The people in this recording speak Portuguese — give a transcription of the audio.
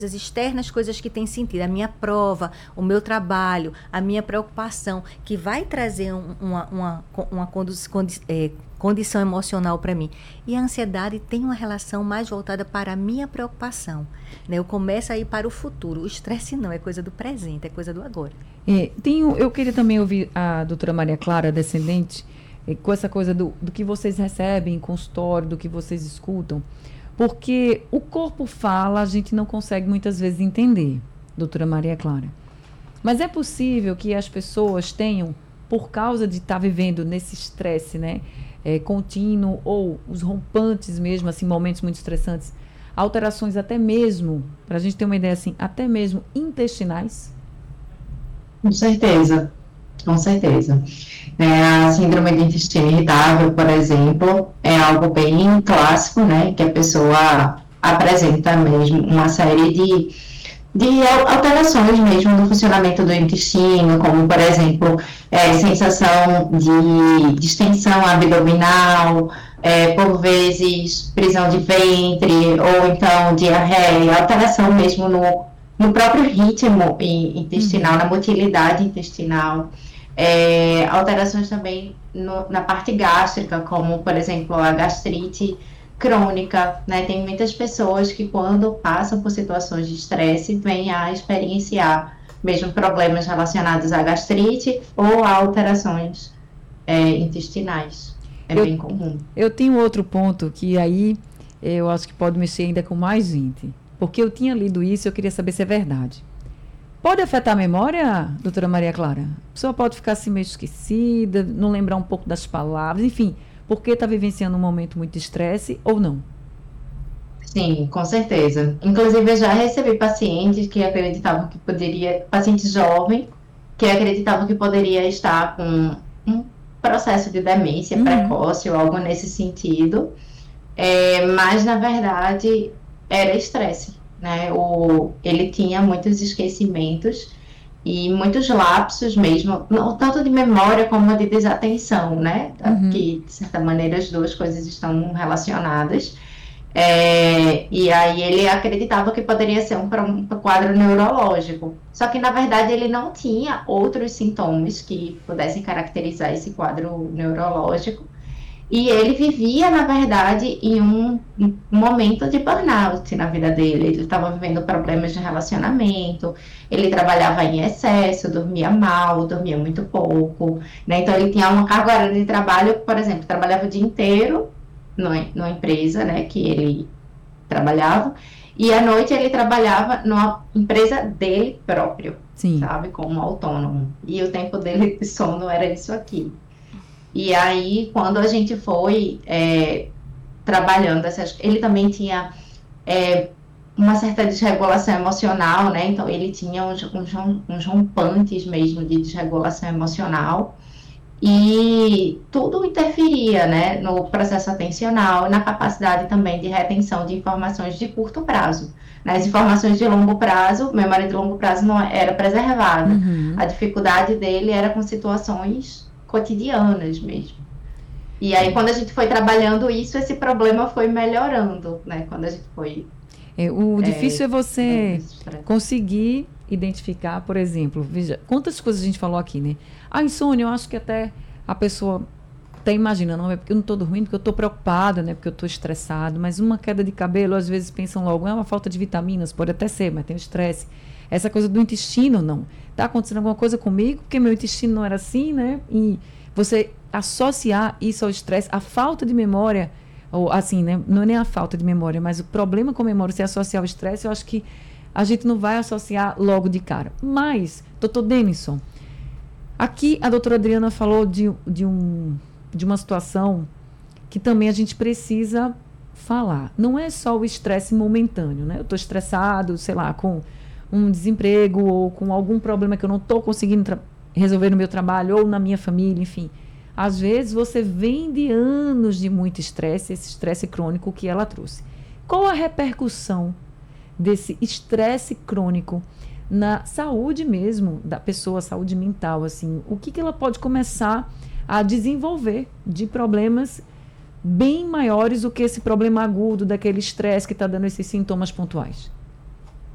coisas externas, coisas que têm sentido, a minha prova, o meu trabalho, a minha preocupação, que vai trazer condição emocional para mim. E a ansiedade tem uma relação mais voltada para a minha preocupação, né? Eu começo a ir para o futuro. O estresse não, é coisa do presente, é coisa do agora. Eu queria também ouvir a doutora Maria Clara, descendente, com essa coisa do que vocês recebem em consultório, do que vocês escutam. Porque o corpo fala, a gente não consegue muitas vezes entender, doutora Maria Clara. Mas é possível que as pessoas tenham, por causa de estar vivendo nesse estresse, né, contínuo, ou os rompantes mesmo, assim, momentos muito estressantes, alterações até mesmo, para a gente ter uma ideia assim, até mesmo intestinais? Com certeza, com certeza. A síndrome do intestino irritável, por exemplo, é algo bem clássico, né, que a pessoa apresenta mesmo uma série de alterações mesmo no funcionamento do intestino, como, por exemplo, sensação de distensão abdominal, por vezes prisão de ventre, ou então diarreia, alteração mesmo no próprio ritmo intestinal, na motilidade intestinal, alterações também na parte gástrica, como, por exemplo, a gastrite crônica, né? Tem muitas pessoas que, quando passam por situações de estresse, vêm a experienciar mesmo problemas relacionados à gastrite ou a alterações intestinais. Bem comum. Eu tenho outro ponto que aí eu acho que pode mexer ainda com mais gente. Porque eu tinha lido isso e eu queria saber se é verdade. Pode afetar a memória, doutora Maria Clara? A pessoa pode ficar assim meio esquecida, não lembrar um pouco das palavras, enfim, porque está vivenciando um momento muito de estresse ou não? Sim, com certeza. Inclusive, eu já recebi pacientes que acreditavam que poderia, paciente jovem, que acreditavam que poderia estar com um processo de demência precoce ou algo nesse sentido, mas, na verdade, era estresse, né? Ele tinha muitos esquecimentos e muitos lapsos mesmo, não tanto de memória como de desatenção, né? Que, de certa maneira, as duas coisas estão relacionadas. E aí ele acreditava que poderia ser um quadro neurológico. Só que, na verdade, ele não tinha outros sintomas que pudessem caracterizar esse quadro neurológico. E ele vivia, na verdade, em um momento de burnout na vida dele. Ele estava vivendo problemas de relacionamento, ele trabalhava em excesso, dormia mal, dormia muito pouco, né? Então, ele tinha uma carga horária de trabalho, por exemplo, trabalhava o dia inteiro numa empresa, né, que ele trabalhava, e à noite ele trabalhava numa empresa dele próprio, Sim. Sabe, como autônomo. E o tempo dele de sono era isso aqui. E aí, quando a gente foi trabalhando, ele também tinha uma certa desregulação emocional, né? Então, ele tinha uns rompantes mesmo de desregulação emocional. E tudo interferia, né, no processo atencional e na capacidade também de retenção de informações de curto prazo. As informações de longo prazo, memória de longo prazo não era preservada. A dificuldade dele era com situações cotidianas mesmo. E aí, quando a gente foi trabalhando isso, esse problema foi melhorando, né? Quando a gente foi... o difícil é você conseguir identificar, por exemplo, veja, quantas coisas a gente falou aqui, né? A insônia, eu acho que até a pessoa está imaginando, não é porque eu não estou dormindo, porque eu estou preocupada, né? Porque eu estou estressado, mas uma queda de cabelo, às vezes pensam logo, é uma falta de vitaminas, pode até ser, mas tem o estresse. Essa coisa do intestino, não. Está acontecendo alguma coisa comigo, porque meu intestino não era assim, né? E você associar isso ao estresse, a falta de memória, ou assim, né? Não é nem a falta de memória, mas o problema com a memória, se associar ao estresse, eu acho que a gente não vai associar logo de cara. Mas, doutor Denison, aqui a doutora Adriana falou de uma situação que também a gente precisa falar. Não é só o estresse momentâneo, né? Eu estou estressado, sei lá, com um desemprego ou com algum problema que eu não estou conseguindo resolver no meu trabalho ou na minha família, enfim. Às vezes você vem de anos de muito estresse, esse estresse crônico que ela trouxe. Qual a repercussão desse estresse crônico na saúde mesmo da pessoa, saúde mental, assim? O que ela pode começar a desenvolver de problemas bem maiores do que esse problema agudo daquele estresse que está dando esses sintomas pontuais?